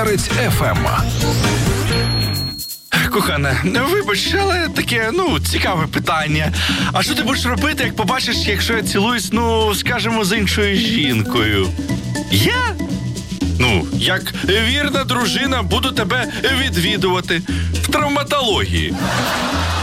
Боровець ФМ. Кохана, вибач, але таке, цікаве питання. А що ти будеш робити, як побачиш, якщо я цілуюсь, скажімо, з іншою жінкою? Я? Як вірна дружина, буду тебе відвідувати в травматології.